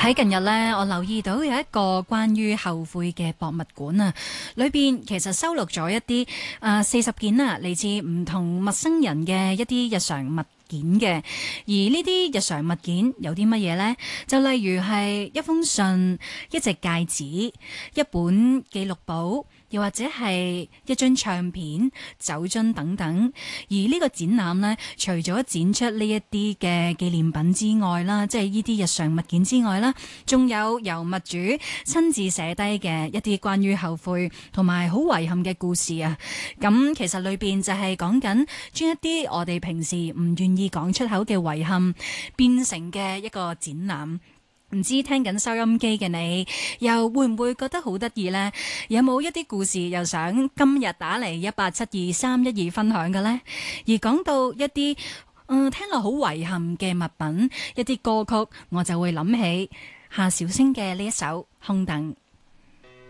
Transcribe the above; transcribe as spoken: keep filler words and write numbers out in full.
喺近日呢，我留意到有一個關於後悔嘅博物館啊，裏邊其實收錄咗一啲啊四十件啊嚟自唔同陌生人嘅一啲日常物件嘅，而呢啲日常物件有啲乜嘢呢？就例如係一封信、一隻戒指、一本記錄簿，又或者係一張唱片、酒樽等等。而呢個展覽呢，除咗展出呢一啲嘅紀念品之外啦，即係呢啲日常物件之外啦，仲有由物主親自寫低嘅一啲關於後悔同埋好遺憾嘅故事啊。咁其實裏邊就係講緊將一啲我哋平時唔願意講出口嘅遺憾變成嘅一個展覽。唔知聽緊收音機嘅你，又會唔會覺得好得意呢？有冇一啲故事又想今日打嚟一八七二三一二分享嘅呢？而講到一啲嗯聽落好遺憾嘅物品，一啲歌曲，我就會諗起夏小星嘅呢一首《空凳》。